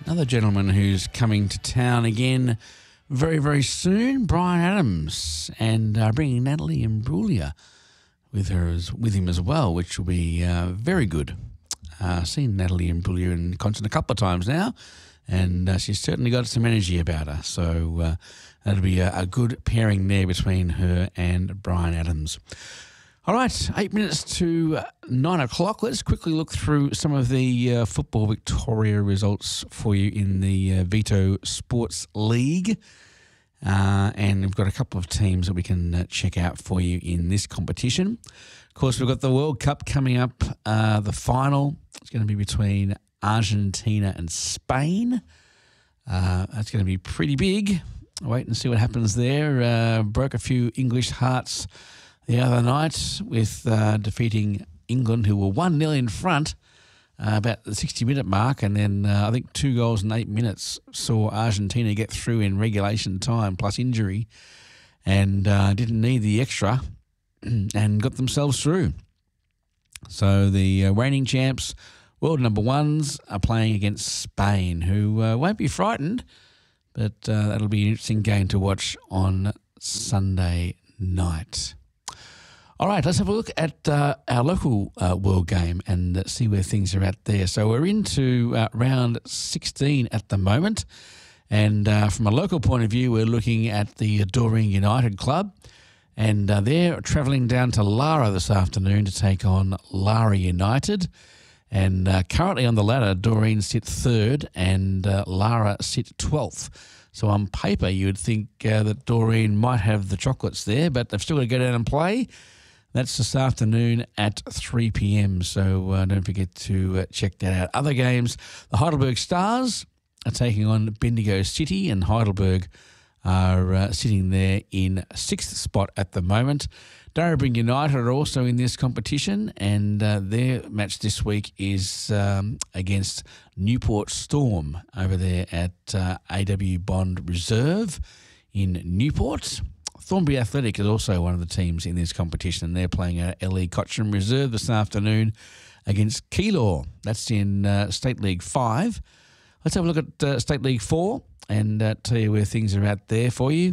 Another gentleman who's coming to town again very, very soon, Bryan Adams, and bringing Natalie Imbruglia with him as well, which will be very good. Seen Natalie Imbruglia in concert a couple of times now, and she's certainly got some energy about her. So that'll be a good pairing there between her and Bryan Adams. All right, 8 minutes to 9 o'clock. Let's quickly look through some of the Football Victoria results for you in the Vito Sports League. And we've got a couple of teams that we can check out for you in this competition. Of course, we've got the World Cup coming up, the final. It's going to be between Argentina and Spain. That's going to be pretty big. Wait and see what happens there. Broke a few English hearts the other night with defeating England, who were 1-0 in front about the 60-minute mark, and then I think 2 goals in 8 minutes saw Argentina get through in regulation time plus injury, and didn't need the extra and got themselves through. So the reigning champs, world number ones, are playing against Spain, who won't be frightened, but that'll be an interesting game to watch on Sunday night. All right, let's have a look at our local world game and see where things are at there. So we're into round 16 at the moment, and from a local point of view, we're looking at the Doreen United Club, and they're travelling down to Lara this afternoon to take on Lara United. And currently on the ladder, Doreen sit third and Lara sit 12th. So on paper, you would think that Doreen might have the chocolates there, but they've still got to go down and play. That's this afternoon at 3 p.m, so don't forget to check that out. Other games, the Heidelberg Stars are taking on Bendigo City, and Heidelberg are sitting there in 6th spot at the moment. Darrabin United are also in this competition, and their match this week is against Newport Storm over there at AW Bond Reserve in Newport. Thornbury Athletic is also one of the teams in this competition, and they're playing at LE Cotchin Reserve this afternoon against Keilor. That's in State League 5. Let's have a look at State League 4 and tell you where things are at there for you.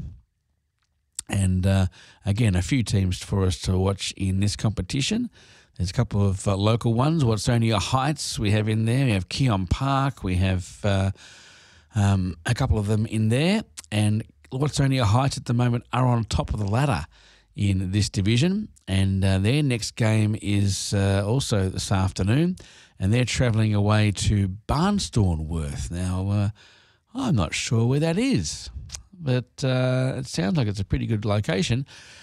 And again, a few teams for us to watch in this competition. There's a couple of local ones. Watsonia Heights we have in there. We have Keon Park. We have a couple of them in there. And Watsonia Heights at the moment are on top of the ladder in this division, and their next game is also this afternoon, and they're travelling away to Barnstormworth. Now, I'm not sure where that is, but it sounds like it's a pretty good location.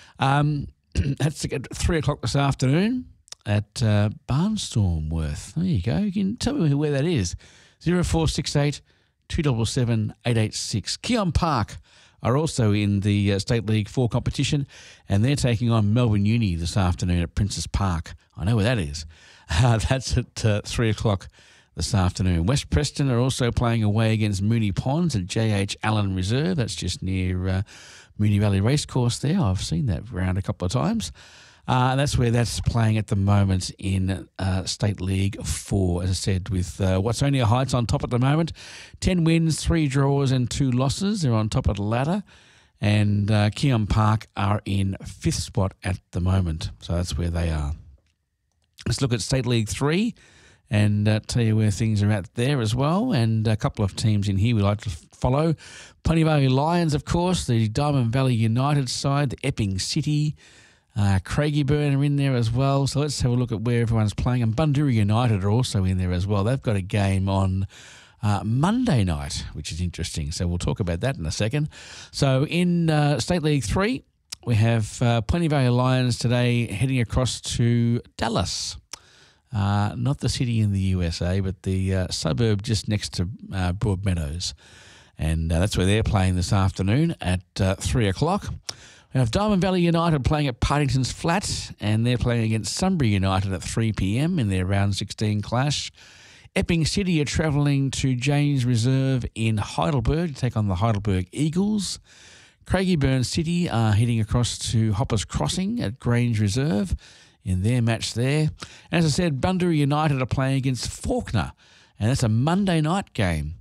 That's at 3 o'clock this afternoon at Barnstormworth. There you go. You can tell me where that is. 0468 277 886. Keon Park are also in the State League 4 competition, and they're taking on Melbourne Uni this afternoon at Princes Park. I know where that is. That's at 3 o'clock this afternoon. West Preston are also playing away against Mooney Ponds at JH Allen Reserve. That's just near Mooney Valley Racecourse there. I've seen that round a couple of times. And that's where that's playing at the moment in State League 4, as I said, with Watsonia Heights on top at the moment. 10 wins, 3 draws and 2 losses. They're on top of the ladder. And Keon Park are in 5th spot at the moment. So that's where they are. Let's look at State League 3 and tell you where things are at there as well. And a couple of teams in here we like to follow. Plenty Valley Lions, of course, the Diamond Valley United side, the Epping City, Craigieburn are in there as well. So let's have a look at where everyone's playing. And Bundoora United are also in there as well. They've got a game on Monday night, which is interesting. So we'll talk about that in a second. So in State League 3, we have Plenty Valley Lions today heading across to Dallas. Not the city in the USA, but the suburb just next to Broadmeadows. And that's where they're playing this afternoon at 3 o'clock. We have Diamond Valley United playing at Partington's Flat, and they're playing against Sunbury United at 3 p.m. in their round 16 clash. Epping City are travelling to James Reserve in Heidelberg to take on the Heidelberg Eagles. Craigieburn City are heading across to Hoppers Crossing at Grange Reserve in their match there. And as I said, Bundoora United are playing against Faulkner, and that's a Monday night game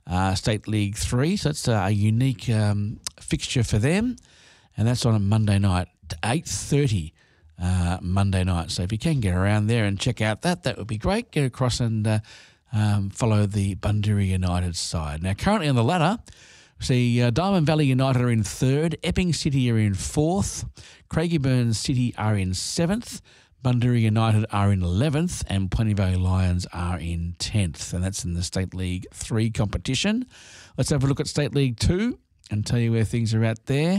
State League 3. So that's a unique fixture for them. And that's on a Monday night, 8:30 Monday night. So if you can get around there and check out that would be great. Get across and follow the Bundoora United side. Now, currently on the ladder, see Diamond Valley United are in 3rd, Epping City are in 4th, Craigieburn City are in 7th, Bundoora United are in 11th, and Plenty Valley Lions are in 10th, and that's in the State League 3 competition. Let's have a look at State League 2 and tell you where things are at there.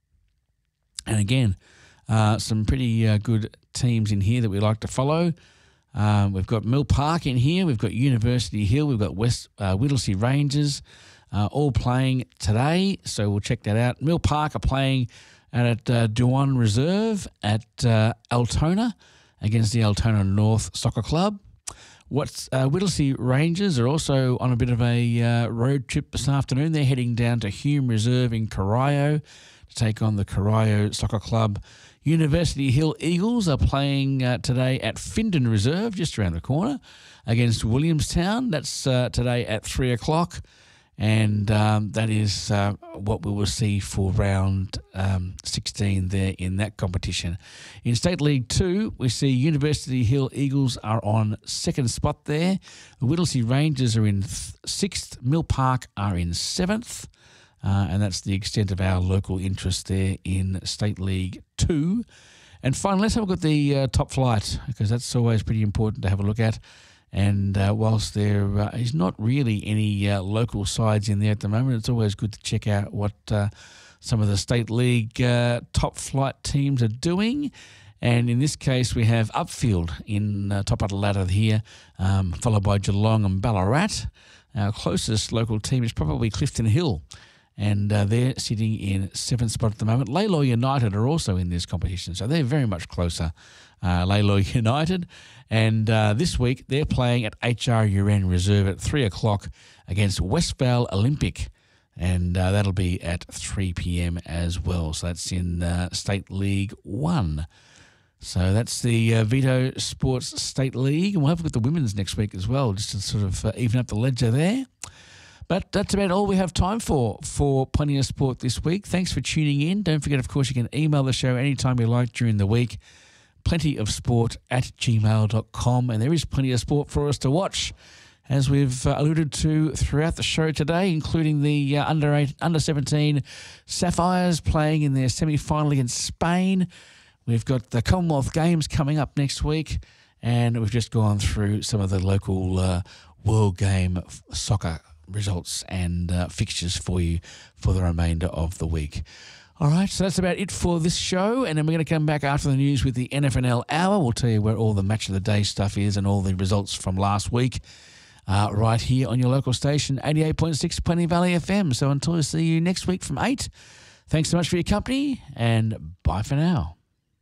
And again, some pretty good teams in here that we like to follow. We've got Mill Park in here. We've got University Hill. We've got West Whittlesea Rangers all playing today. So we'll check that out. Mill Park are playing at Dewan Reserve at Altona against the Altona North Soccer Club. Whittlesea Rangers are also on a bit of a road trip this afternoon. They're heading down to Hume Reserve in Corio to take on the Corio Soccer Club. University Hill Eagles are playing today at Findon Reserve, just around the corner, against Williamstown. That's today at 3 o'clock. And that is what we will see for round 16 there in that competition. In State League 2, we see University Hill Eagles are on 2nd spot there. The Whittlesea Rangers are in 6th. Mill Park are in 7th. And that's the extent of our local interest there in State League 2. And finally, let's have a look at the top flight, because that's always pretty important to have a look at. And whilst there is not really any local sides in there at the moment, it's always good to check out what some of the State League top flight teams are doing. And in this case, we have Upfield in top of the ladder here, followed by Geelong and Ballarat. Our closest local team is probably Clifton Hill, and they're sitting in 7th spot at the moment. Laylaw United are also in this competition, so they're very much closer, Laylaw United. And this week they're playing at HRUN Reserve at 3 o'clock against Westvale Olympic, and that'll be at 3 p.m. as well. So that's in State League 1. So that's the Vito Sports State League, and we'll have a look at the women's next week as well, just to sort of even up the ledger there. But that's about all we have time for Plenty of Sport this week. Thanks for tuning in. Don't forget, of course, you can email the show anytime you like during the week, plentyofsport@gmail.com. And there is plenty of sport for us to watch, as we've alluded to throughout the show today, including the under-17 Sapphires playing in their semi-final against Spain. We've got the Commonwealth Games coming up next week, and we've just gone through some of the local World Game soccer results and fixtures for you for the remainder of the week. All right, so that's about it for this show, and then we're going to come back after the news with the NFNL Hour. We'll tell you where all the Match of the Day stuff is and all the results from last week right here on your local station, 88.6 Plenty Valley FM. So until I see you next week from 8, thanks so much for your company, and bye for now.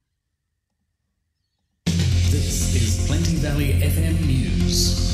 This is Plenty Valley FM News.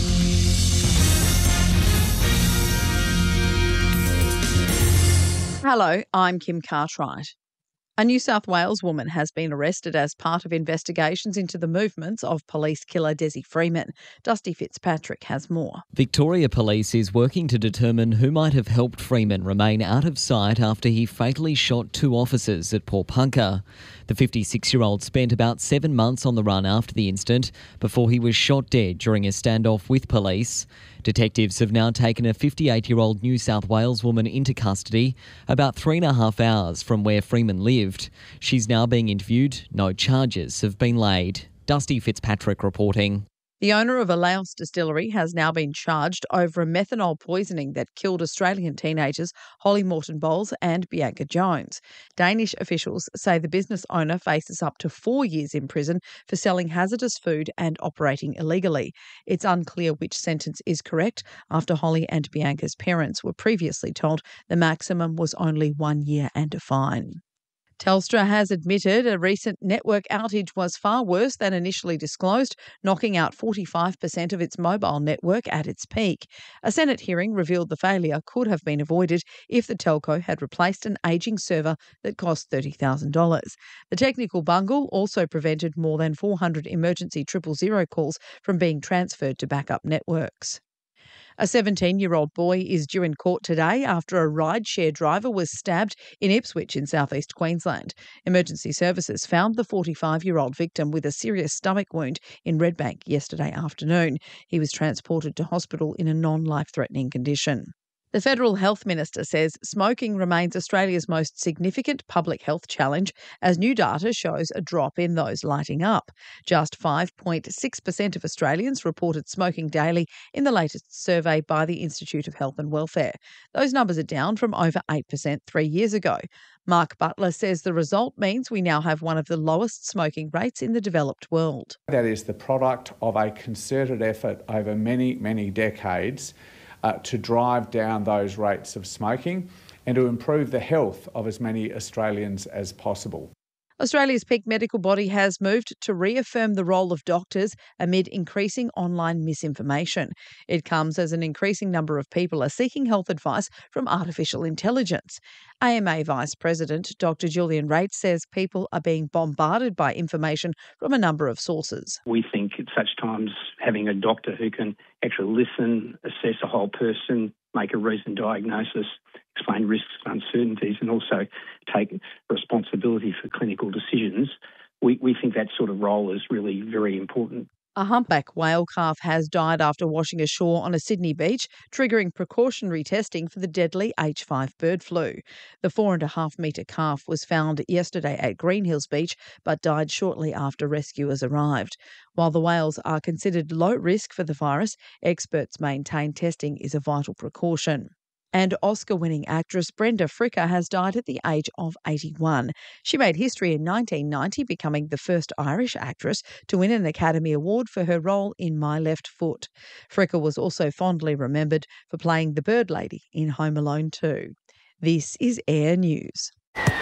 Hello, I'm Kim Cartwright. A New South Wales woman has been arrested as part of investigations into the movements of police killer Desi Freeman. Dusty Fitzpatrick has more. Victoria Police is working to determine who might have helped Freeman remain out of sight after he fatally shot 2 officers at Porpunka. The 56-year-old spent about 7 months on the run after the incident before he was shot dead during a standoff with police. Detectives have now taken a 58-year-old New South Wales woman into custody about 3.5 hours from where Freeman lived. She's now being interviewed. No charges have been laid. Dusty Fitzpatrick reporting. The owner of a Laos distillery has now been charged over a methanol poisoning that killed Australian teenagers Holly Morton Bowles and Bianca Jones. Danish officials say the business owner faces up to 4 years in prison for selling hazardous food and operating illegally. It's unclear which sentence is correct, after Holly and Bianca's parents were previously told the maximum was only 1 year and a fine. Telstra has admitted a recent network outage was far worse than initially disclosed, knocking out 45% of its mobile network at its peak. A Senate hearing revealed the failure could have been avoided if the telco had replaced an ageing server that cost $30,000. The technical bungle also prevented more than 400 emergency 000 calls from being transferred to backup networks. A 17-year-old boy is due in court today after a rideshare driver was stabbed in Ipswich in southeast Queensland. Emergency services found the 45-year-old victim with a serious stomach wound in Redbank yesterday afternoon. He was transported to hospital in a non-life-threatening condition. The Federal Health Minister says smoking remains Australia's most significant public health challenge as new data shows a drop in those lighting up. Just 5.6% of Australians reported smoking daily in the latest survey by the Institute of Health and Welfare. Those numbers are down from over 8% 3 years ago. Mark Butler says the result means we now have one of the lowest smoking rates in the developed world. That is the product of a concerted effort over many, many decades to drive down those rates of smoking and to improve the health of as many Australians as possible. Australia's peak medical body has moved to reaffirm the role of doctors amid increasing online misinformation. It comes as an increasing number of people are seeking health advice from artificial intelligence. AMA Vice President Dr. Julian Rates says people are being bombarded by information from a number of sources. We think at such times having a doctor who can actually listen, assess a whole person, make a reasoned diagnosis, explain risks and uncertainties, and also take responsibility for clinical decisions, we think that sort of role is really very important. A humpback whale calf has died after washing ashore on a Sydney beach, triggering precautionary testing for the deadly H5 bird flu. The 4.5-metre calf was found yesterday at Green Hills Beach but died shortly after rescuers arrived. While the whales are considered low risk for the virus, experts maintain testing is a vital precaution. And Oscar-winning actress Brenda Fricker has died at the age of 81. She made history in 1990, becoming the first Irish actress to win an Academy Award for her role in My Left Foot. Fricker was also fondly remembered for playing the Bird Lady in Home Alone 2. This is Air News.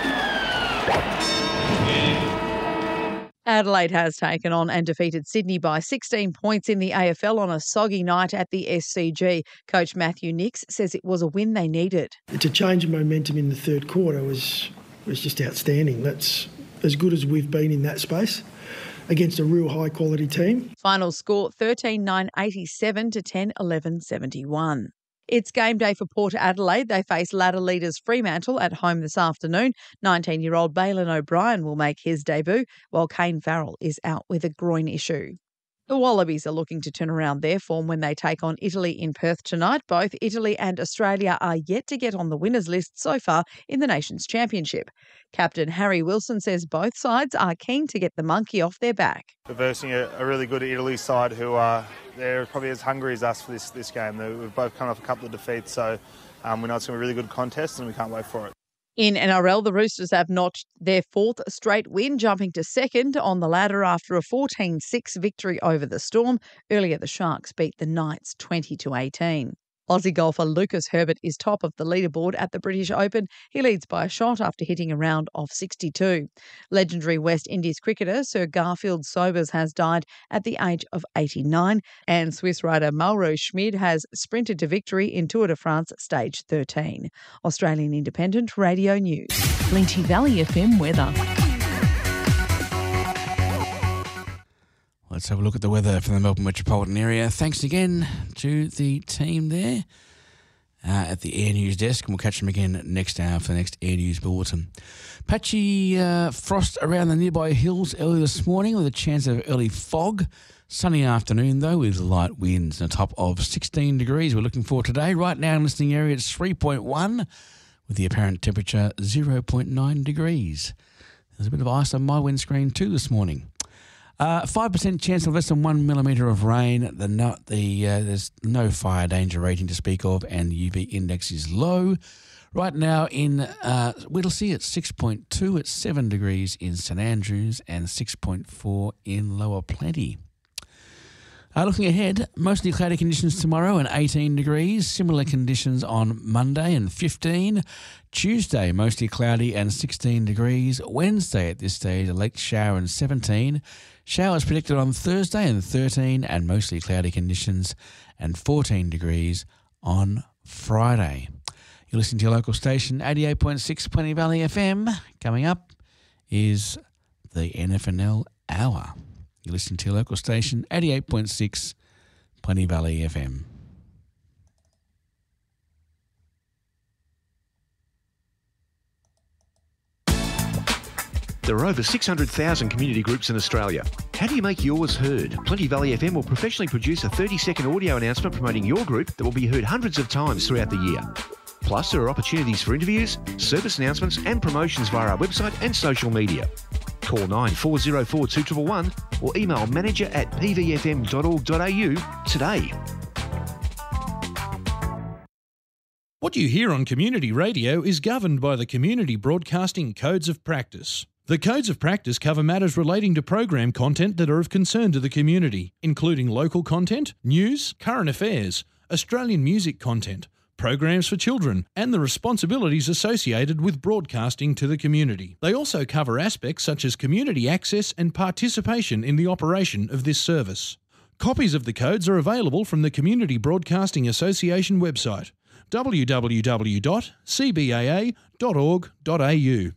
Adelaide has taken on and defeated Sydney by 16 points in the AFL on a soggy night at the SCG. Coach Matthew Nicks says it was a win they needed. To change momentum in the third quarter was just outstanding. That's as good as we've been in that space against a real high-quality team. Final score 13-9 to 10-11-71. It's game day for Port Adelaide. They face ladder leaders Fremantle at home this afternoon. 19-year-old Bailyn O'Brien will make his debut, while Kane Farrell is out with a groin issue. The Wallabies are looking to turn around their form when they take on Italy in Perth tonight. Both Italy and Australia are yet to get on the winners list so far in the Nations Championship. Captain Harry Wilson says both sides are keen to get the monkey off their back. We're versing a really good Italy side who are they're probably as hungry as us for this game. We've both come off a couple of defeats, so we know it's going to be a really good contest and we can't wait for it. In NRL, the Roosters have notched their fourth straight win, jumping to second on the ladder after a 14-6 victory over the Storm. Earlier, the Sharks beat the Knights 20-18. Aussie golfer Lucas Herbert is top of the leaderboard at the British Open. He leads by a shot after hitting a round of 62. Legendary West Indies cricketer Sir Garfield Sobers has died at the age of 89, and Swiss rider Mauro Schmid has sprinted to victory in Tour de France Stage 13. Australian Independent Radio News. Plenty Valley FM weather. Let's have a look at the weather for the Melbourne metropolitan area. Thanks again to the team there at the Air News desk, and we'll catch them again next hour for the next Air News bulletin. Patchy frost around the nearby hills early this morning with a chance of early fog. Sunny afternoon though with light winds and a top of 16 degrees we're looking for today. Right now in listening area it's 3.1 with the apparent temperature 0.9 degrees. There's a bit of ice on my windscreen too this morning. 5% chance of less than 1 millimetre of rain. There's no fire danger rating to speak of, and the UV index is low. Right now in Whittlesea, it's 6.2. It's 7 degrees in St Andrews and 6.4 in Lower Plenty. Looking ahead, mostly cloudy conditions tomorrow and 18 degrees. Similar conditions on Monday and 15. Tuesday, mostly cloudy and 16 degrees. Wednesday at this stage, a late shower and 17. Showers predicted on Thursday and 13 and mostly cloudy conditions and 14 degrees on Friday. You're listening to your local station, 88.6 Plenty Valley FM. Coming up is the NFNL Hour. You listen to your local station, 88.6 Plenty Valley FM. There are over 600,000 community groups in Australia. How do you make yours heard? Plenty Valley FM will professionally produce a 30-second audio announcement promoting your group that will be heard hundreds of times throughout the year. Plus, there are opportunities for interviews, service announcements and promotions via our website and social media. Call 9404 2111 or email manager@pvfm.org.au today. What you hear on community radio is governed by the Community Broadcasting Codes of Practice. The Codes of Practice cover matters relating to program content that are of concern to the community, including local content, news, current affairs, Australian music content, programs for children, and the responsibilities associated with broadcasting to the community. They also cover aspects such as community access and participation in the operation of this service. Copies of the codes are available from the Community Broadcasting Association website, www.cbaa.org.au.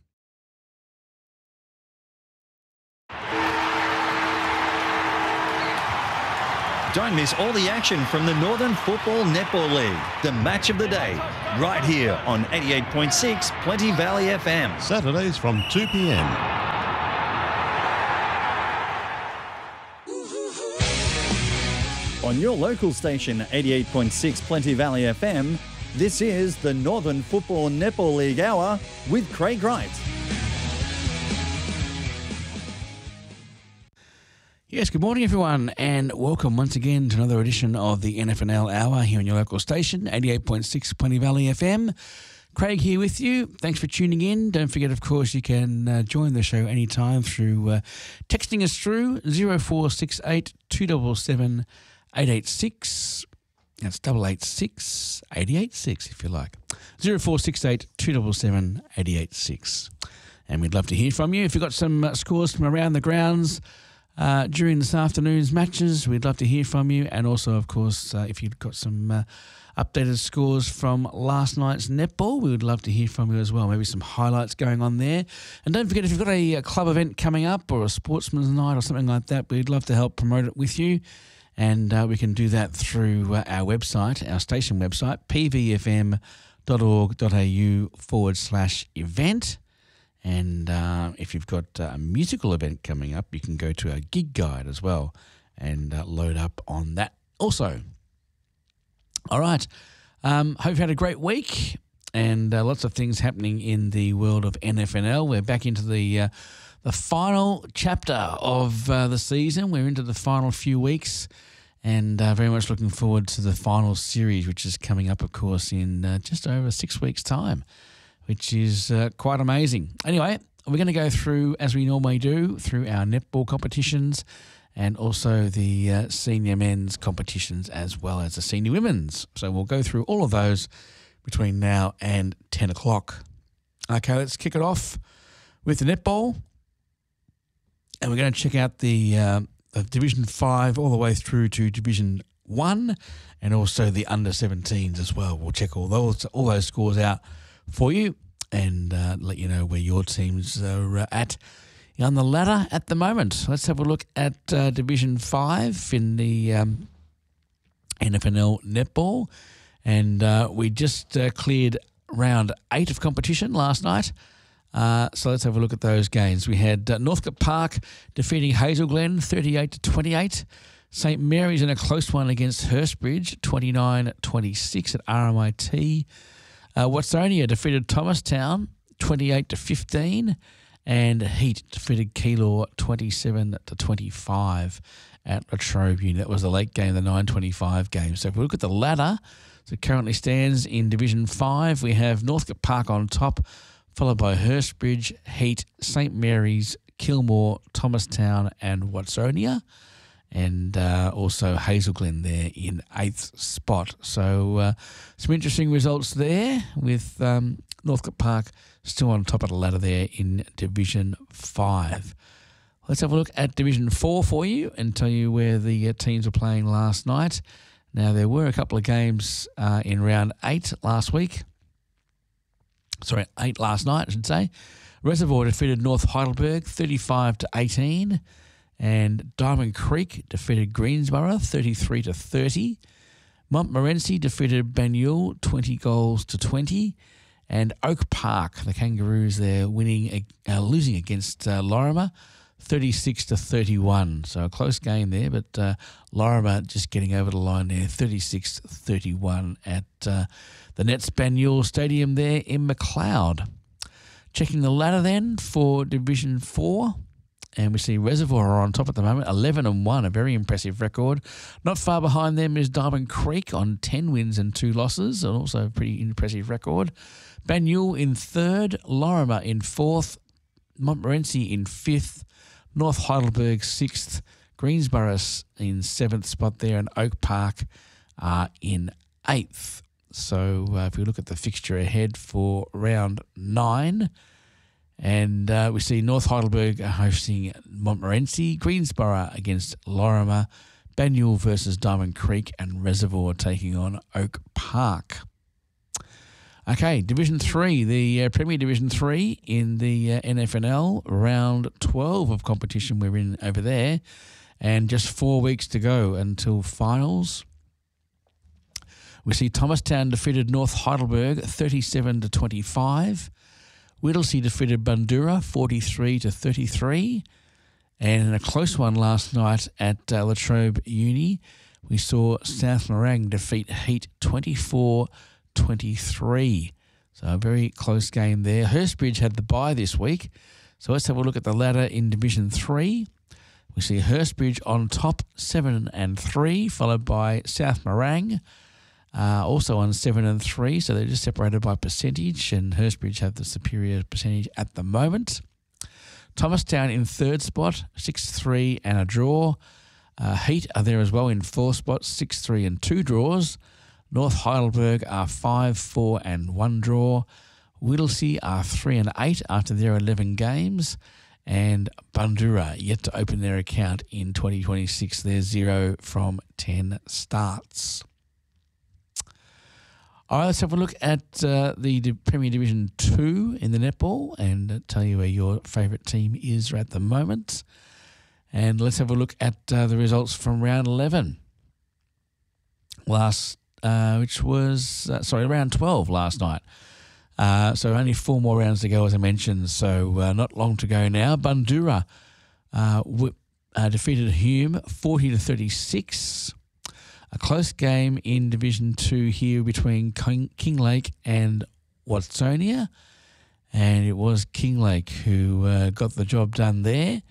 Don't miss all the action from the Northern Football Netball League. The match of the day, right here on 88.6 Plenty Valley FM. Saturdays from 2 p.m. On your local station, 88.6 Plenty Valley FM, this is the Northern Football Netball League Hour with Craig Wright. Yes, good morning everyone and welcome once again to another edition of the NFNL Hour here on your local station, 88.6 Plenty Valley FM. Craig here with you. Thanks for tuning in. Don't forget, of course, you can join the show anytime through texting us through 0468 277 886. That's 886 886 if you like. 0468 277 886. And we'd love to hear from you. If you've got some scores from around the grounds during this afternoon's matches, we'd love to hear from you. And also, of course, if you've got some updated scores from last night's netball, we would love to hear from you as well. Maybe some highlights going on there. And don't forget, if you've got a club event coming up or a sportsman's night or something like that, we'd love to help promote it with you. And we can do that through our website, our station website, pvfm.org.au/event. And if you've got a musical event coming up, you can go to our gig guide as well and load up on that also. All right. Hope you've had a great week and lots of things happening in the world of NFNL. We're back into the final chapter of the season. We're into the final few weeks and very much looking forward to the final series, which is coming up, of course, in just over 6 weeks' time, which is quite amazing. Anyway, we're going to go through, as we normally do, through our netball competitions and also the senior men's competitions as well as the senior women's. So we'll go through all of those between now and 10 o'clock. Okay, let's kick it off with the netball. And we're going to check out the Division 5 all the way through to Division 1 and also the under-17s as well. We'll check all those scores out for you and let you know where your teams are at on the ladder at the moment. Let's have a look at Division 5 in the NFNL netball. And we just cleared round 8 of competition last night. So let's have a look at those games. We had Northcote Park defeating Hazel Glen 38-28. St Mary's in a close one against Hurstbridge 29-26 at RMIT. Watsonia defeated Thomastown 28-15, and Heat defeated Keilor 27-25 at La Trobe Uni. That was the late game, the 9:25 game. So if we look at the ladder, as it currently stands in Division 5, we have Northcote Park on top, followed by Hurstbridge, Heat, St Mary's, Kilmore, Thomastown and Watsonia. And also Hazel Glen there in 8th spot. So some interesting results there with Northcote Park still on top of the ladder there in Division 5. Let's have a look at Division 4 for you and tell you where the teams were playing last night. Now, there were a couple of games in round 8 last week. Sorry, 8 last night, I should say. Reservoir defeated North Heidelberg 35-18. And Diamond Creek defeated Greensborough 33-30. Montmorency defeated Banyule 20-20. And Oak Park, the Kangaroos, they're losing against Lorimer, 36-31. So a close game there, but Lorimer just getting over the line there, 36-31 at the Nets Banyule Stadium there in McLeod. Checking the ladder then for Division 4. And we see Reservoir are on top at the moment, 11-1, a very impressive record. Not far behind them is Diamond Creek on 10 wins and 2 losses, and also a pretty impressive record. Banyule in 3rd, Lorimer in 4th, Montmorency in 5th, North Heidelberg 6th, Greensborough in 7th spot there, and Oak Park are in 8th. So if we look at the fixture ahead for round 9, and we see North Heidelberg hosting Montmorency, Greensborough against Lorimer, Banyule versus Diamond Creek, and Reservoir taking on Oak Park. Okay, Division 3, the Premier Division 3 in the NFNL, round 12 of competition we're in over there, and just 4 weeks to go until finals. We see Thomastown defeated North Heidelberg 37-25. Whittlesea defeated Bundoora 43-33. And in a close one last night at Latrobe Uni, we saw South Morang defeat Heat 24-23. So a very close game there. Hurstbridge had the bye this week. So let's have a look at the ladder in Division 3. We see Hurstbridge on top, 7-3, followed by South Morang. Also on 7-3, so they're just separated by percentage, and Hurstbridge have the superior percentage at the moment. Thomastown in 3rd spot, 6-3 and a draw. Heat are there as well in 4th spot, 6-3 and 2 draws. North Heidelberg are 5-4 and 1 draw. Whittlesea are 3-8 after their 11 games. And Bundoora yet to open their account in 2026. They're 0 from 10 starts. All right, let's have a look at the Premier Division 2 in the netball and tell you where your favourite team is at the moment. And let's have a look at the results from round 11 round 12 last night. So only 4 more rounds to go, as I mentioned, so not long to go now. Bundoora defeated Hume 40-36. A close game in Division 2 here between Kinglake and Watsonia. And it was Kinglake who got the job done there,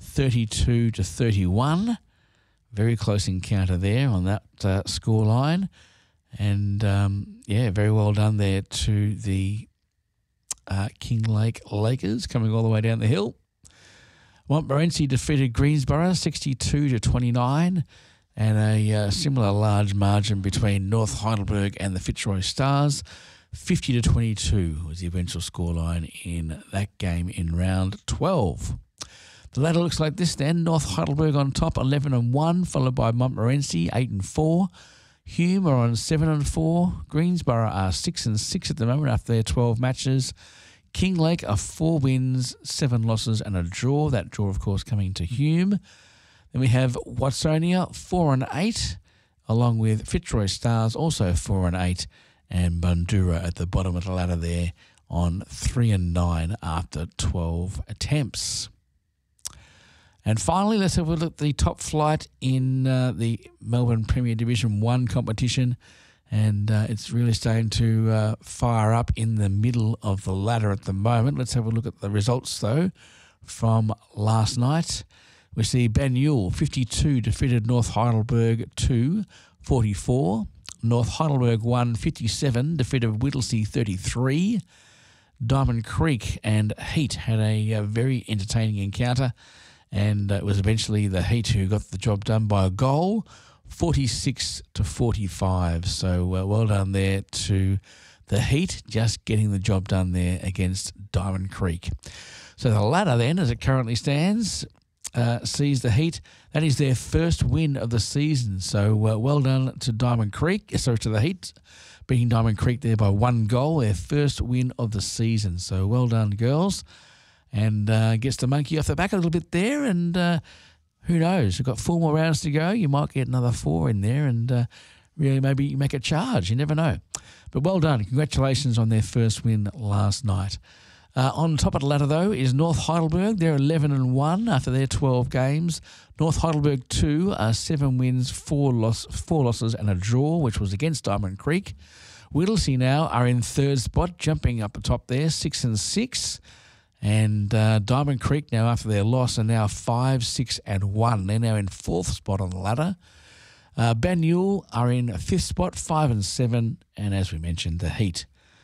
32-31. Very close encounter there on that scoreline. And, very well done there to the Kinglake Lakers coming all the way down the hill. Montmorency defeated Greensborough 62-29. And a similar large margin between North Heidelberg and the Fitzroy Stars. 50-22 was the eventual scoreline in that game in round 12. The ladder looks like this then. North Heidelberg on top, 11-1, followed by Montmorency, 8-4. Hume are on 7-4. Greensborough are 6-6 at the moment after their 12 matches. Kinglake are 4 wins, 7 losses and a draw. That draw, of course, coming to Hume. Then we have Watsonia, 4-8, along with Fitzroy Stars, also 4-8, and Bundoora at the bottom of the ladder there on 3-9 after 12 attempts. And finally, let's have a look at the top flight in the Melbourne Premier Division 1 competition, and it's really starting to fire up in the middle of the ladder at the moment. Let's have a look at the results, though, from last night. We see Banyule 52 defeated North Heidelberg 2-44. North Heidelberg 57 defeated Whittlesea 33. Diamond Creek and Heat had a very entertaining encounter, and it was eventually the Heat who got the job done by a goal, 46-45. So well done there to the Heat, just getting the job done there against Diamond Creek. So the ladder then, as it currently stands, sees the Heat. That is their first win of the season. So well done to to the Heat, beating Diamond Creek there by 1 goal, their first win of the season. So well done, girls. And gets the monkey off the back a little bit there. And who knows? We've got 4 more rounds to go. You might get another 4 in there and really maybe make a charge. You never know. But well done. Congratulations on their first win last night. On top of the ladder, though, is North Heidelberg. They're 11-1 after their 12 games. North Heidelberg 2 are 7 wins, 4 losses and a draw, which was against Diamond Creek. Whittlesea now are in third spot, jumping up the top there, 6-6. And Diamond Creek now, after their loss, are now 5-6-1. They're now in fourth spot on the ladder. Banyule are in fifth spot, 5-7. And as we mentioned, the Heat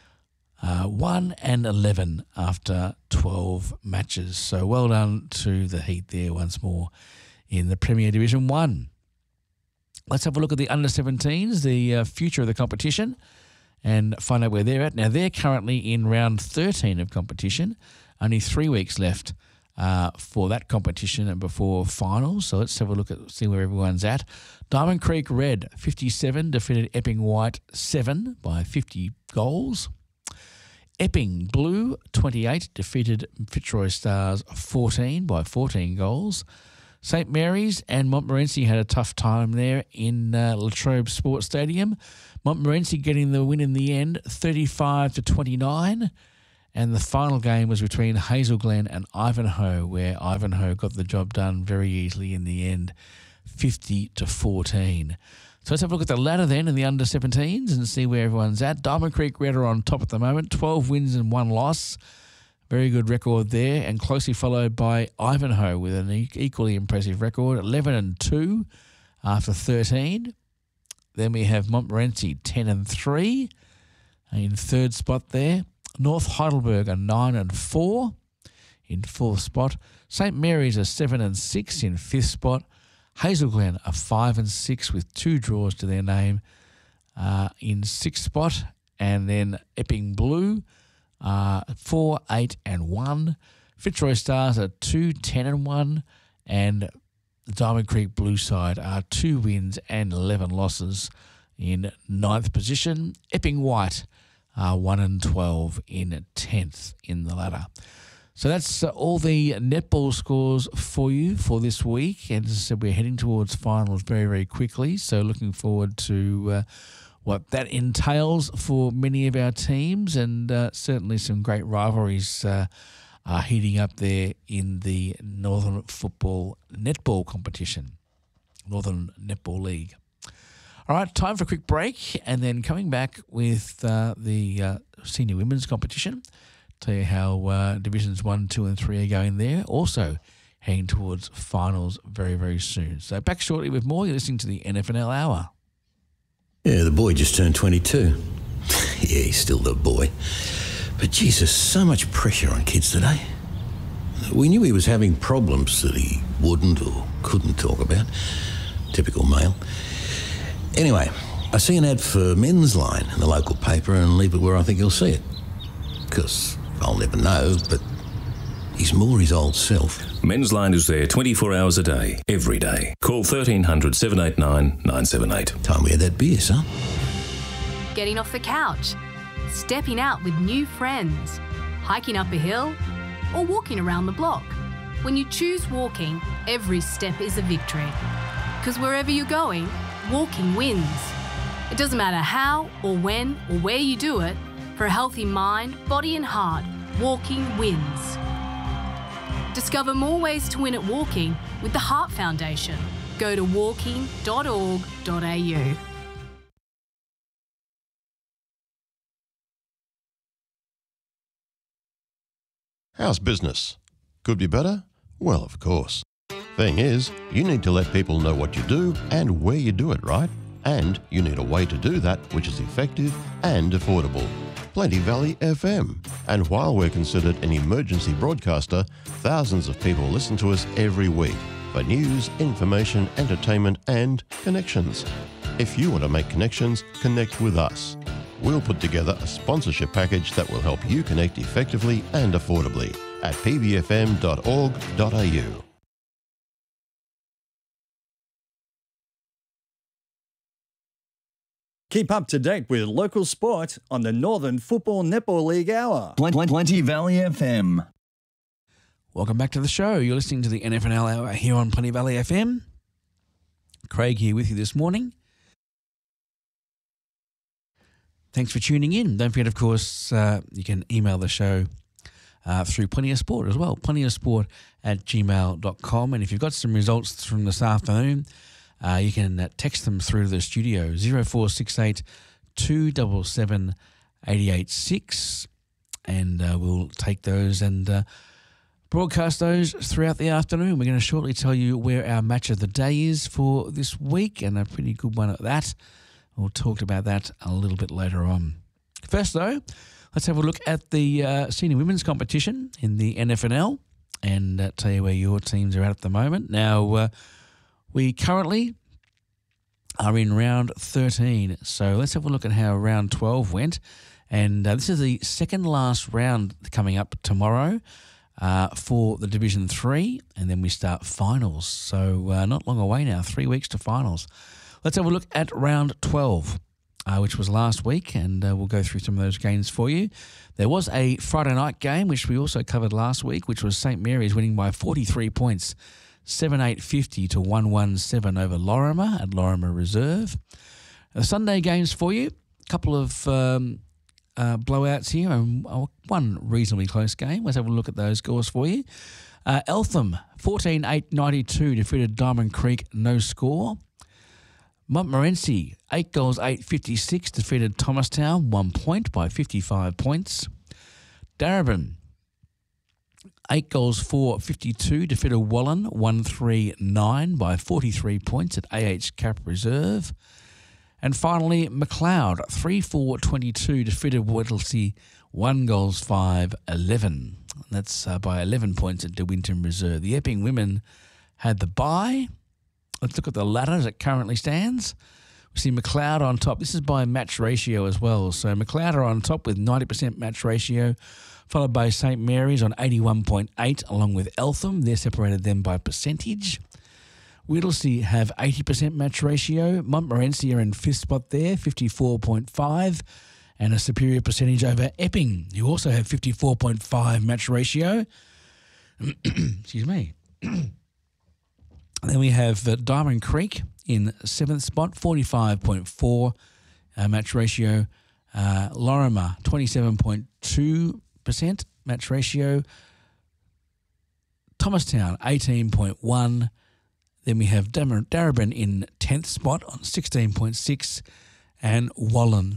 1-11 after 12 matches. So well done to the Heat there once more in the Premier Division 1. Let's have a look at the under-17s, the future of the competition, and find out where they're at. Now, they're currently in round 13 of competition. Only 3 weeks left for that competition and before finals. So let's have a look at see where everyone's at. Diamond Creek Red, 57, defeated Epping White 7 by 50 goals. Epping Blue, 28, defeated Fitzroy Stars 14 by 14 goals. St Mary's and Montmorency had a tough time there in Latrobe Sports Stadium. Montmorency getting the win in the end, 35-29. And the final game was between Hazel Glen and Ivanhoe, where Ivanhoe got the job done very easily in the end, 50-14. So let's have a look at the ladder then in the under-17s and see where everyone's at. Diamond Creek Red are on top at the moment, 12 wins and 1 loss. Very good record there, and closely followed by Ivanhoe with an equally impressive record, 11-2 after 13. Then we have Montmorency 10-3 in third spot there. North Heidelberg are 9-4 in fourth spot. St Mary's are 7-6 in fifth spot. Hazel Glen are 5-6 with 2 draws to their name in sixth spot. And then Epping Blue are 4-8-1. Fitzroy Stars are 2-10-1. And the Diamond Creek Blue side are 2 wins and 11 losses in ninth position. Epping White are 1-12 in 10th in the ladder. So that's all the netball scores for you for this week. And as I said, we're heading towards finals very, very quickly. So looking forward to what that entails for many of our teams, and certainly some great rivalries are heating up there in the Northern Football Netball competition, Northern Netball League. All right, time for a quick break, and then coming back with the senior women's competition. Tell you how Divisions 1, 2 and 3 are going there. Also heading towards finals very, very soon. So back shortly with more. You're listening to the NFNL Hour. Yeah, the boy just turned 22. Yeah, he's still the boy. But Jesus, so much pressure on kids today. We knew he was having problems that he wouldn't or couldn't talk about. Typical male. Anyway, I see an ad for Men's Line in the local paper and leave it where I think he'll see it. Because I'll never know, but he's more his old self. Men's Line is there 24 hours a day, every day. Call 1300 789 978. Time we had that beer, son. Getting off the couch, stepping out with new friends, hiking up a hill, or walking around the block. When you choose walking, every step is a victory. Because wherever you're going, walking wins. It doesn't matter how or when or where you do it, for a healthy mind, body and heart, walking wins. Discover more ways to win at walking with the Heart Foundation. Go to walking.org.au. How's business? Could be better? Well, of course. Thing is, you need to let people know what you do and where you do it, right? And you need a way to do that which is effective and affordable. Plenty Valley FM. And while we're considered an emergency broadcaster, thousands of people listen to us every week for news, information, entertainment, and connections. If you want to make connections, connect with us. We'll put together a sponsorship package that will help you connect effectively and affordably at pbfm.org.au. Keep up to date with local sport on the Northern Football Netball League Hour. Plenty Valley FM. Welcome back to the show. You're listening to the NFNL Hour here on Plenty Valley FM. Craig here with you this morning. thanks for tuning in. Don't forget, of course, you can email the show through Plenty of Sport as well, plentyofsport@gmail.com. And if you've got some results from this afternoon, you can text them through the studio, 0468 277 886, and we'll take those and broadcast those throughout the afternoon. We're going to shortly tell you where our match of the day is for this week, and a pretty good one at that. We'll talk about that a little bit later on. First, though, let's have a look at the senior women's competition in the NFNL and tell you where your teams are at the moment. Now, we currently are in round 13, so let's have a look at how round 12 went. And this is the second last round coming up tomorrow for the Division 3, and then we start finals. So not long away now, 3 weeks to finals. Let's have a look at round 12, which was last week, and we'll go through some of those games for you. There was a Friday night game, which we also covered last week, which was St Mary's winning by 43 points, 7-8-50 to 1-1-7 over Lorimer at Lorimer Reserve. The Sunday games for you, a couple of blowouts here and one reasonably close game. Let's have a look at those scores for you. Eltham, 14-8-92 defeated Diamond Creek, no score. Montmorency, 8 goals, 8-56 defeated Thomastown, 1 point by 55 points. Darebin, 8 goals, 4-52 defeated Wallen, 1-3-9 by 43 points at AH Cap Reserve. And finally, McLeod, 3-4-22 defeated Whittlesea, 1 goals, 5-11. That's by 11 points at De Winton Reserve. The Epping women had the bye. Let's look at the ladder as it currently stands. We see McLeod on top. This is by match ratio as well. So McLeod are on top with 90% match ratio, followed by St Mary's on 81.8, along with Eltham. They're separated them by percentage. Whittlesea have 80% match ratio. Montmorency are in fifth spot there, 54.5, and a superior percentage over Epping, who also have 54.5 match ratio. Excuse me. Then we have Diamond Creek in seventh spot, 45.4 match ratio. Lorimer, 27.2% match ratio. Thomastown, 18.1. Then we have Darebin in 10th spot on 16.6, and Wallen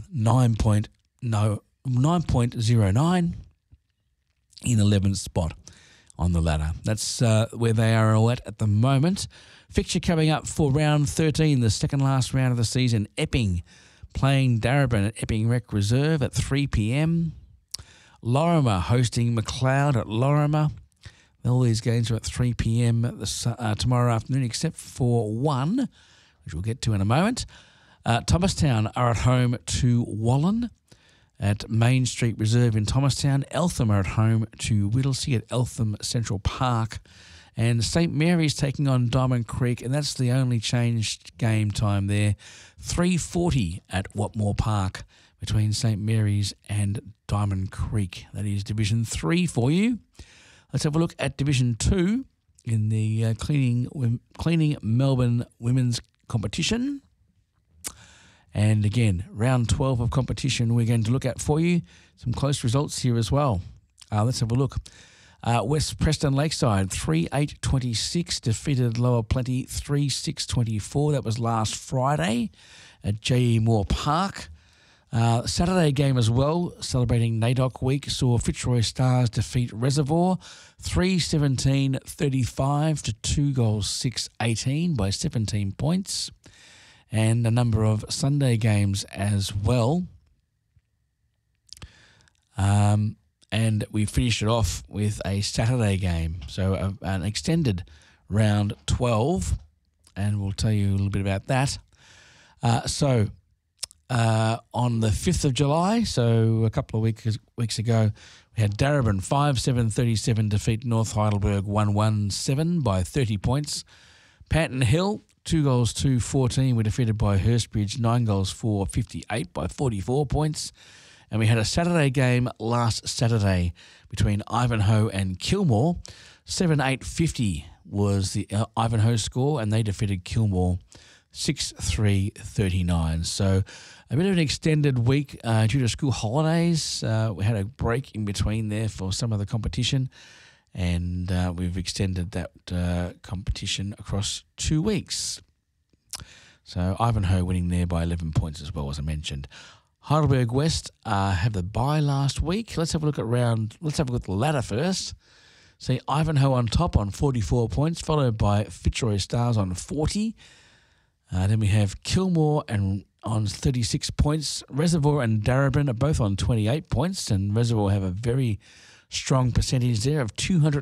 9.09 in 11th spot on the ladder. That's where they are all at the moment. Fixture coming up for round 13, the second last round of the season. Epping playing Darebin at Epping Rec Reserve at 3 p.m. Lorimer hosting McLeod at Lorimer. All these games are at 3 p.m. Tomorrow afternoon, except for one, which we'll get to in a moment. Thomastown are at home to Wallen at Main Street Reserve in Thomastown. Eltham are at home to Whittlesea at Eltham Central Park. And St Mary's taking on Diamond Creek, and that's the only changed game time there. 3:40 at Watmore Park between St Mary's and Diamond Creek. That is Division 3 for you. Let's have a look at Division 2 in the Cleaning Melbourne Women's Competition. And again, round 12 of competition we're going to look at for you. Some close results here as well. Let's have a look. West Preston Lakeside, 3-8-26, defeated Lower Plenty 3-6-24. That was last Friday at J.E. Moore Park. Saturday game as well, celebrating NAIDOC week, saw Fitzroy Stars defeat Reservoir 3-17-35 to 2 goals 6-18 by 17 points. And a number of Sunday games as well. And we finished it off with a Saturday game, so an extended round 12, and we'll tell you a little bit about that. On the 5th of July, so a couple of weeks ago, we had Darebin 5-7-37 defeat North Heidelberg 1-1-7 by 30 points. Panton Hill 2 goals 2-14 were defeated by Hurstbridge 9 goals 4-58 by 44 points. And we had a Saturday game last Saturday between Ivanhoe and Kilmore. 7-8-50 was the Ivanhoe score, and they defeated Kilmore 6-3-39. So a bit of an extended week due to school holidays. We had a break in between there for some of the competition, and we've extended that competition across 2 weeks. So Ivanhoe winning there by 11 points as well, as I mentioned. Heidelberg West have the bye last week. Let's have a look at the ladder first. See Ivanhoe on top on 44 points, followed by Fitzroy Stars on 40. Then we have Kilmore and on 36 points. Reservoir and Darebin are both on 28 points, and Reservoir have a very strong percentage there of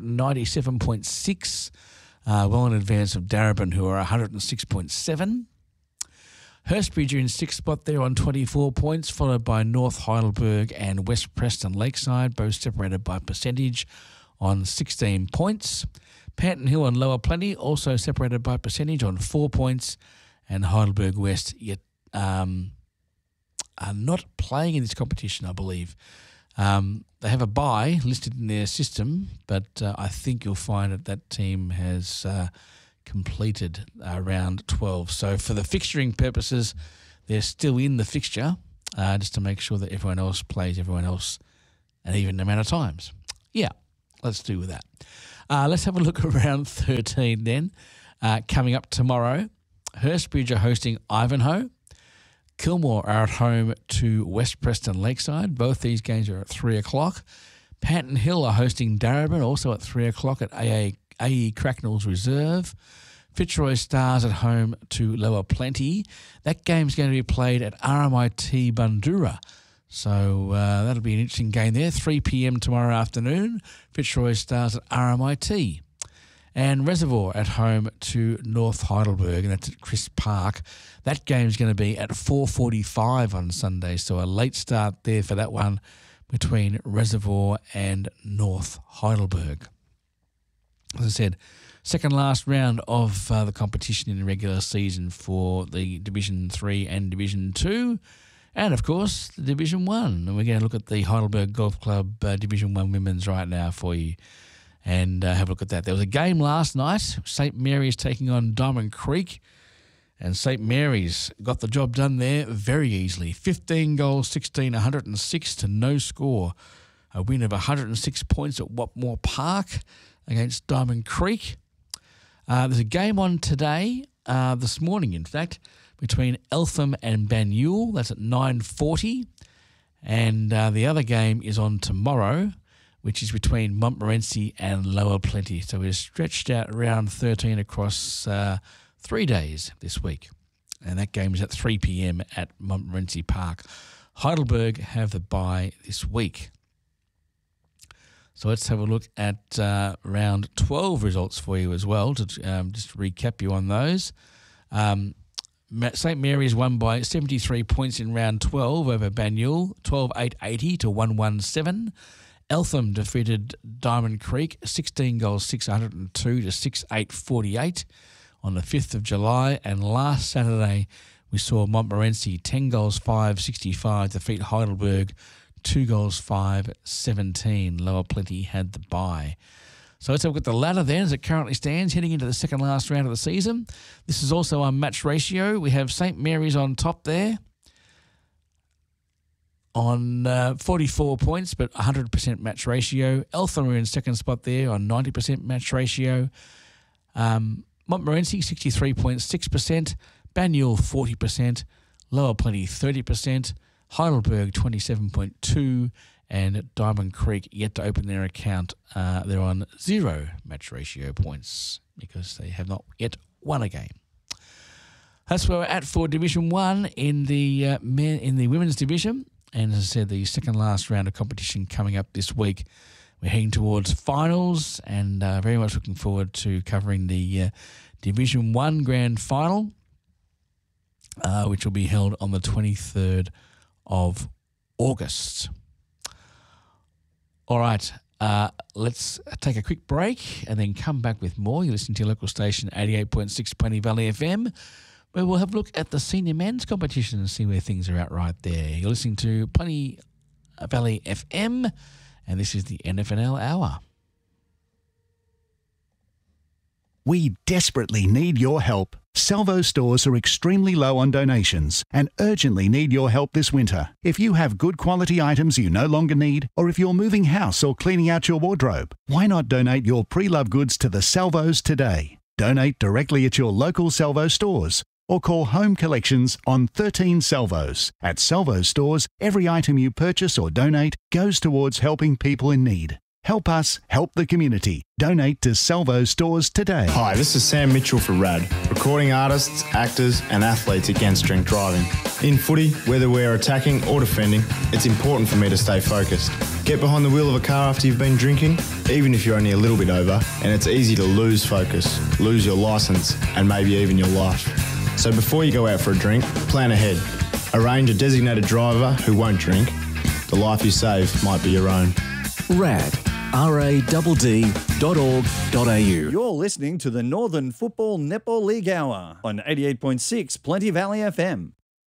297.6, well in advance of Darebin, who are 106.7. Hurstbridge are in 6th spot there on 24 points, followed by North Heidelberg and West Preston Lakeside, both separated by percentage on 16 points. Panton Hill and Lower Plenty also separated by percentage on 4 points, and Heidelberg West yet are not playing in this competition, I believe. They have a bye listed in their system, but I think you'll find that team has completed round 12. So for the fixturing purposes, they're still in the fixture, just to make sure that everyone else plays everyone else an even amount of times. Yeah, let's do with that. Let's have a look at round 13 then. Coming up tomorrow, Hurstbridge are hosting Ivanhoe. Kilmore are at home to West Preston Lakeside. Both these games are at 3 o'clock. Panton Hill are hosting Darebin, also at 3 o'clock at AE Cracknell's Reserve. Fitzroy Stars at home to Lower Plenty. That game's going to be played at RMIT Bundoora. So that'll be an interesting game there. 3 p.m. tomorrow afternoon. Fitzroy Stars at RMIT. And Reservoir at home to North Heidelberg, and that's at Chris Park. That game's going to be at 4:45 on Sunday, so a late start there for that one between Reservoir and North Heidelberg. As I said, second last round of the competition in the regular season for the Division 3 and Division 2, and of course the Division 1. And we're going to look at the Heidelberg Golf Club Division 1 Women's right now for you, and have a look at that. There was a game last night, St Mary's taking on Diamond Creek, and St Mary's got the job done there very easily. 15 goals, 16, 106 to no score. A win of 106 points at Watmore Park against Diamond Creek. There's a game on today, this morning in fact, between Eltham and Banyule. That's at 9:40. And the other game is on tomorrow, which is between Montmorency and Lower Plenty. So we're stretched out round 13 across 3 days this week. And that game is at 3 p.m. at Montmorency Park. Heidelberg have the bye this week. So let's have a look at round 12 results for you as well, to just recap you on those. St Mary's won by 73 points in round 12 over Banyule, 12-8-80 to 117. Eltham defeated Diamond Creek, 16 goals, 602 to 6-8-48 on the 5th of July. And last Saturday, we saw Montmorency, 10 goals, 5-65 defeat Heidelberg, 2 goals, 5-17. Lower Plenty had the bye. So let's have a look at the ladder then as it currently stands, heading into the second last round of the season. This is also on match ratio. We have St Mary's on top there on 44 points, but 100% match ratio. Eltham are in second spot there on 90% match ratio. Montmorency, 63.6%. Banyule, 40%. Lower Plenty, 30%. Heidelberg, 27.2%. And Diamond Creek yet to open their account. They're on 0 match ratio points because they have not yet won a game. That's where we're at for Division 1 in the women's division. And as I said, the second last round of competition coming up this week. We're heading towards finals, and very much looking forward to covering the Division 1 grand final, which will be held on the 23rd of August. All right, let's take a quick break and then come back with more. You're listening to your local station, 88.6 Plenty Valley FM, where we'll have a look at the senior men's competition and see where things are at right there. You're listening to Plenty Valley FM, and this is the NFNL Hour. We desperately need your help. Salvo stores are extremely low on donations and urgently need your help this winter. If you have good quality items you no longer need, or if you're moving house or cleaning out your wardrobe, why not donate your pre-loved goods to the Salvos today? Donate directly at your local Salvo stores or call Home Collections on 13 Salvos. At Salvo stores, every item you purchase or donate goes towards helping people in need. Help us help the community. Donate to Salvo stores today. Hi, this is Sam Mitchell for RAD, recording artists, actors and athletes against drink driving. In footy, whether we're attacking or defending, it's important for me to stay focused. Get behind the wheel of a car after you've been drinking, even if you're only a little bit over, and it's easy to lose focus, lose your licence and maybe even your life. So before you go out for a drink, plan ahead. Arrange a designated driver who won't drink. The life you save might be your own. RAD. radd.org.au. You're listening to the Northern Football Netball League Hour on 88.6 Plenty Valley FM.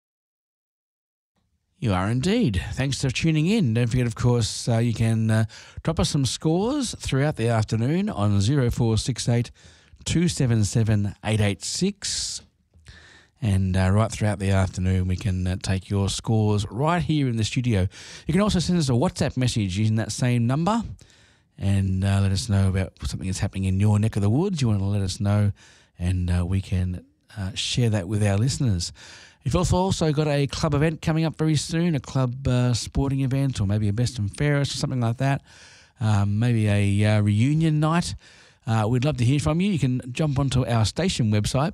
You are indeed. Thanks for tuning in. Don't forget, of course, you can drop us some scores throughout the afternoon on 0468 277 886. And right throughout the afternoon, we can take your scores right here in the studio. You can also send us a WhatsApp message using that same number and let us know about something that's happening in your neck of the woods. You want to let us know, and we can share that with our listeners. You've also got a club event coming up very soon, a club sporting event, or maybe a best and fairest or something like that, maybe a reunion night. We'd love to hear from you. You can jump onto our station website,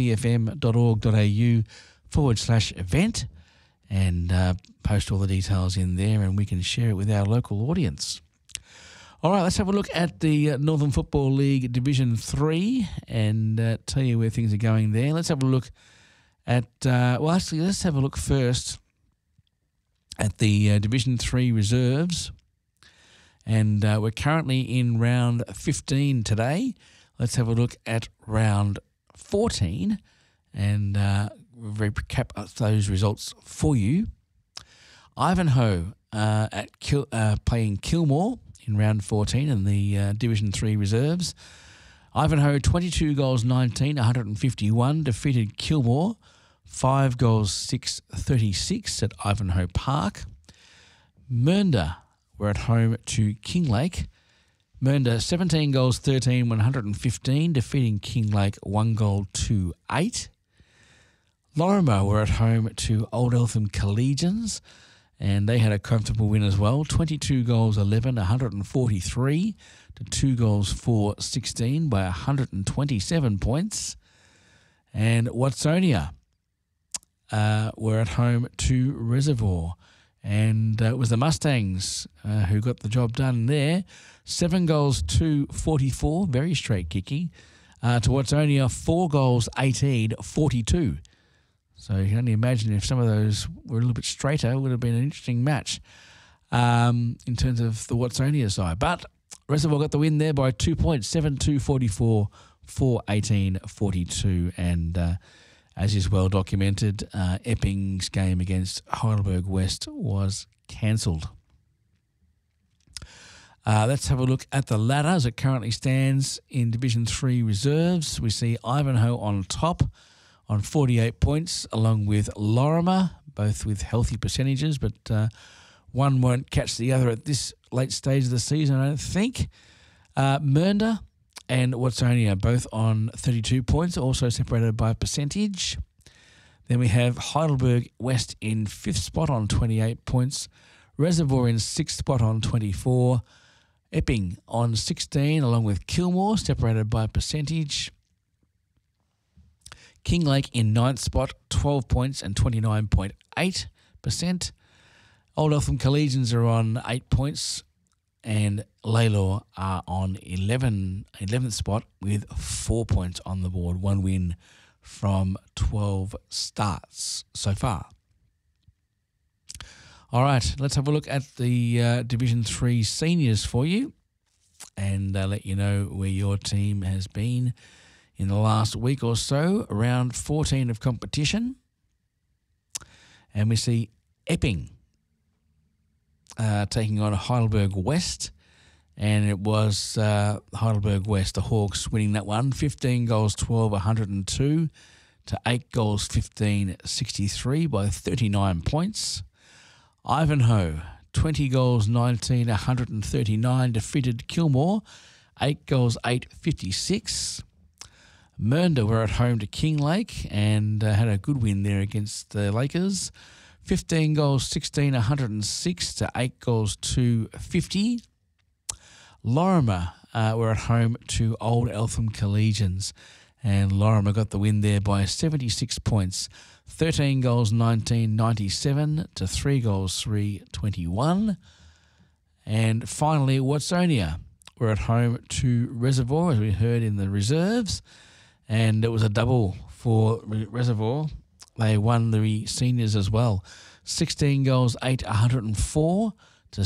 pvfm.org.au/event, and post all the details in there, and we can share it with our local audience. All right, let's have a look at the Northern Football League Division 3 and tell you where things are going there. Let's have a look at, let's have a look first at the Division 3 reserves. And we're currently in round 15 today. Let's have a look at round 14 and recap those results for you. Ivanhoe playing Kilmore in round 14 in the Division 3 reserves. Ivanhoe 22 goals 19, 151, defeated Kilmore 5 goals 6-36 at Ivanhoe Park. Mernda were at home to Kinglake. Mernda 17 goals 13, 115, defeating Kinglake 1 goal 2-8. Lorimer were at home to Old Eltham Collegians, and they had a comfortable win as well. 22 goals 11, 143 to 2 goals 4-16 by 127 points. And Watsonia were at home to Reservoir. And it was the Mustangs who got the job done there. 7 goals 2-44, very straight kicking, to Watsonia 4 goals 18-42. So you can only imagine if some of those were a little bit straighter, it would have been an interesting match in terms of the Watsonia side. But Reservoir got the win there by 2 points, 7-2-44, 4-18-42. And as is well documented, Epping's game against Heidelberg West was cancelled. Let's have a look at the ladder as it currently stands in Division 3 reserves. We see Ivanhoe on top on 48 points, along with Lorimer, both with healthy percentages, but one won't catch the other at this late stage of the season, I don't think. Mernda and Watsonia both on 32 points, also separated by percentage. Then we have Heidelberg West in 5th spot on 28 points. Reservoir in 6th spot on 24. Epping on 16, along with Kilmore, separated by percentage. Kinglake in 9th spot, 12 points and 29.8%. Old Eltham Collegians are on 8 points, and Lalor are on 11th spot with 4 points on the board. One win from 12 starts so far. All right, let's have a look at the Division 3 seniors for you and let you know where your team has been in the last week or so. Round 14 of competition. And we see Epping taking on Heidelberg West. And it was Heidelberg West, the Hawks, winning that one. 15 goals 12, 102. to 8 goals 15-63 by 39 points. Ivanhoe, 20 goals 19 139, defeated Kilmore, 8 goals 8-56. Mernda were at home to Kinglake and had a good win there against the Lakers. 15 goals 16 106 to 8 goals 250. Lorimer were at home to Old Eltham Collegians, and Lorimer got the win there by 76 points. 13 goals 19-97 to 3 goals 3-21. And finally, Watsonia were at home to Reservoir, as we heard in the reserves, and it was a double for Reservoir. They won the seniors as well. 16 goals 8-104 to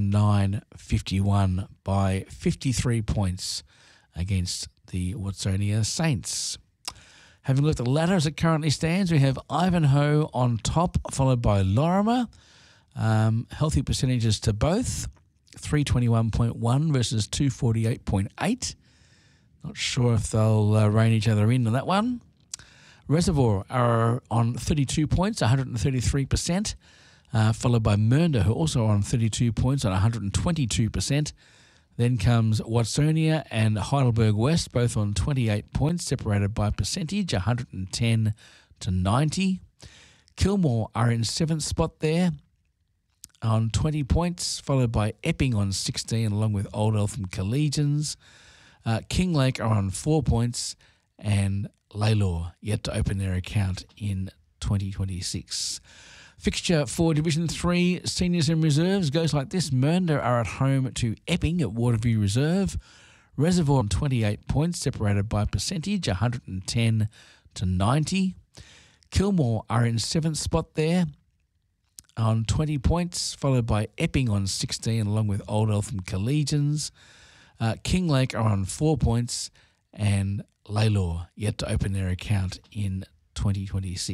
7-9-51 by 53 points against the Watsonia Saints. Having looked at the ladder as it currently stands, we have Ivanhoe on top, followed by Lorimer. Healthy percentages to both, 321.1 versus 248.8. Not sure if they'll rein each other in on that one. Reservoir are on 32 points, 133%, followed by Mernda, who also are on 32 points on 122%. Then comes Watsonia and Heidelberg West, both on 28 points, separated by percentage, 110 to 90. Kilmore are in 7th spot there on 20 points, followed by Epping on 16, along with Old Eltham Collegians. Kinglake are on 4 points, and Lalor yet to open their account in 2026. Fixture for Division 3 Seniors and Reserves goes like this. Mernda are at home to Epping at Waterview Reserve. Reservoir on 28 points, separated by percentage, 110 to 90. Kilmore are in 7th spot there on 20 points, followed by Epping on 16, along with Old Eltham Collegians. Kinglake are on 4 points, and Lalor yet to open their account in 2026.